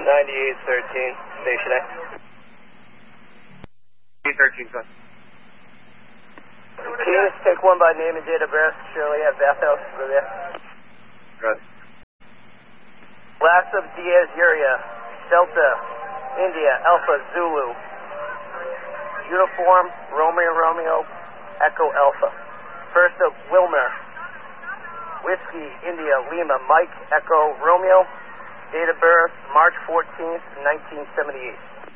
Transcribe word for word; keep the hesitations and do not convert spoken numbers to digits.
ninety-eight thirteen, Station A. eight thirteen, son. Can you just take one by name and date of birth? Surely have bathhouse over there. Right. Last of Diaz Uria, Delta, India, Alpha, Zulu. Uniform, Romeo, Romeo, Echo, Alpha. First of Wilmer, Whiskey, India, Lima, Mike, Echo, Romeo. Date of birth, March fourteenth, nineteen seventy-eight.